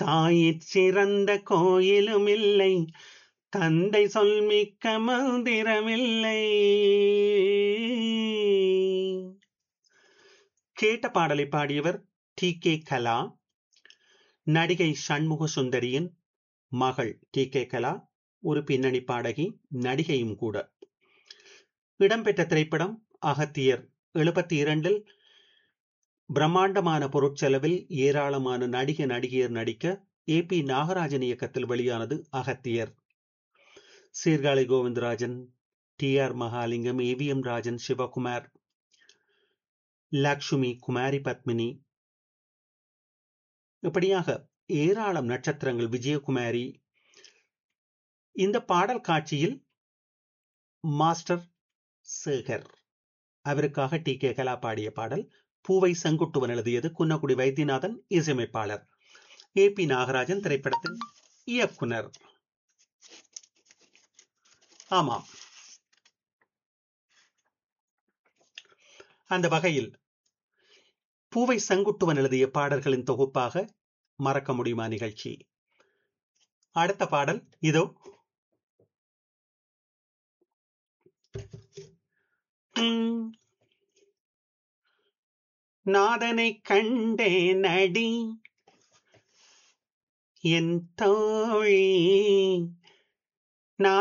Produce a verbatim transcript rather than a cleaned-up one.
தாயிற் சிறந்த கோயிலும் இல்லை, தந்தை சொல்மிக்க மந்திரமில்லை. கேட்ட பாடலை பாடியவர் டி கே கலா. நடிகை சண்முக சுந்தரியின் மகள் டி கே கலா ஒரு பின்னணி பாடகி, நடிகையும் கூட. இடம்பெற்ற திரைப்படம் அகத்தியர். எழுபத்தி இரண்டில் பிரம்மாண்டமான பொருட்செலவில் ஏராளமான நடிக நடிகையர் நடிக்க ஏ பி நாகராஜன் இயக்கத்தில் வெளியானது Agathiyar. Sirkazhi Govindarajan, D R Mahalingam, A V M Rajan, Sivakumar, Lakshmi, குமாரி பத்மினி, இப்படியாக ஏராளம் நட்சத்திரங்கள், விஜயகுமாரி. இந்த பாடல் காட்சியில் மாஸ்டர் சேகர், அவருக்காக டி கே கலா பாடிய பாடல். பூவை செங்குட்டுவன் எழுதியது, குன்னக்குடி வைத்தியநாதன் இசையமைப்பாளர், ஏ பி நாகராஜன் திரைப்படத்தின் இயக்குனர். ஆமாம், அந்த வகையில் பூவை செங்குட்டுவன் எழுதிய பாடல்களின் தொகுப்பாக மறக்க முடியுமா நிகழ்ச்சி. அடுத்த பாடல் இதோ. நாதனை கண்டே நடி என் தோழி,